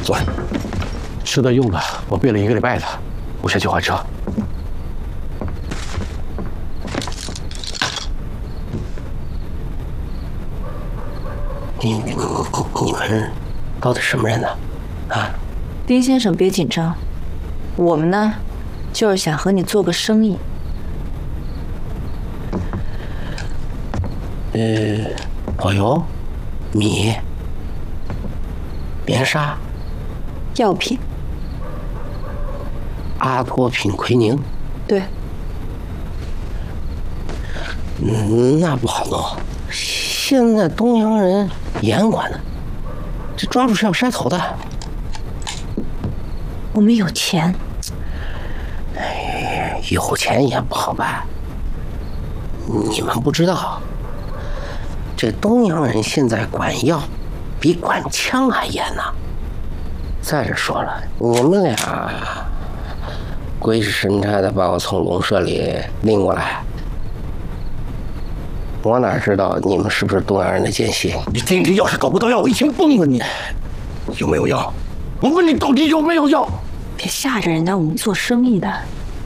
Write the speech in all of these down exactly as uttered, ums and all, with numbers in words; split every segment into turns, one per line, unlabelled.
坐。
吃的用的，我备了一个礼拜的，我先去换车。
你你你们搞的什么人呢？啊？
丁先生，别紧张，我们呢，就是想和你做个生意。
呃，哦呦，米、棉纱、
药品，
阿托品奎宁。
对。
嗯，那不好弄。现在东洋人严管的，这抓住是要筛头的。
我们有钱。
哎，有钱也不好办。你们不知道。这东洋人现在管药，比管枪还严呢。再者说了，你们俩鬼使神差的把我从笼舍里拎过来，我哪知道你们是不是东洋人的奸细？
你今天要是搞不到药，我一枪崩了你！有没有药？我问你到底有没有药？
别吓着人家，我们做生意的。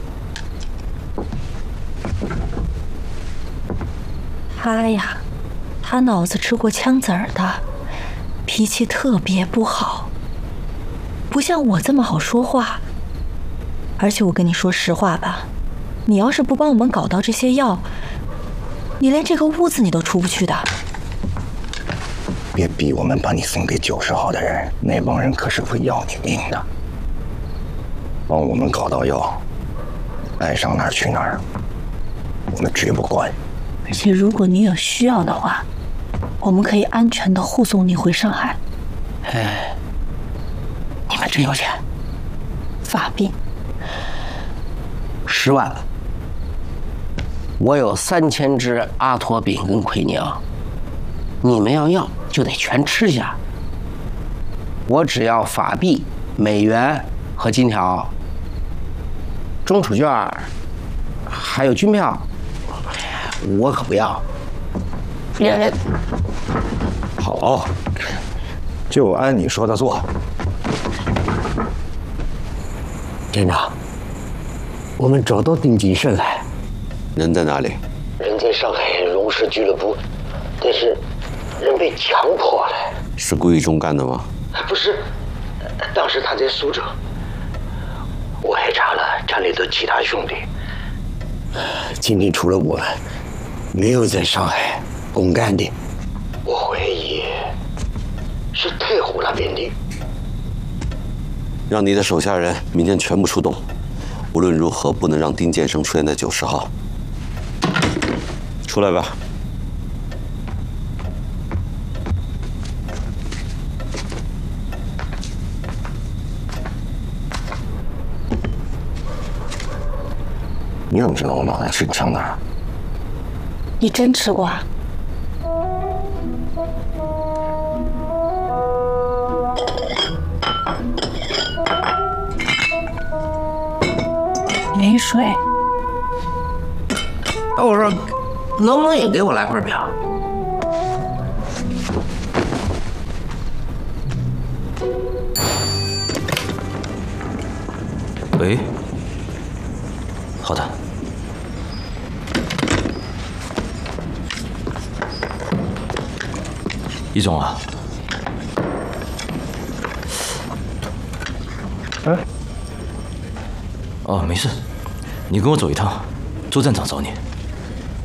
他呀。他脑子吃过枪子儿的，脾气特别不好，不像我这么好说话。而且我跟你说实话吧，你要是不帮我们搞到这些药，你连这个屋子你都出不去的。
别逼我们把你送给九十号的人，那帮人可是会要你命的。帮我们搞到药，爱上哪儿去哪儿，我们绝不管。
而且如果你有需要的话，我们可以安全的护送你回上海。
哎，你们真有钱？
法币
十万。我有三千支阿托品跟奎宁，你们要要就得全吃下。我只要法币、美元和金条，中储券还有军票，我可不要。
人
好，就按你说的做。
店长，我们找到丁金胜了。
人在哪里？
人在上海龙氏俱乐部，但是人被强迫了。
是故意中干的吗？
不是，当时他在苏州，我还查了站里的其他兄弟。今天除了我们，没有在上海公干的。我怀疑是太湖那边的。
让你的手下人明天全部出动，无论如何不能让丁建生出现在九十号。出来吧。
你怎么知道我脑袋是枪的？
你真吃过啊？没水。
我说，能不能也给我来块表？
喂，好的。易总啊，
哎，
哦，没事，你跟我走一趟，周站长找你。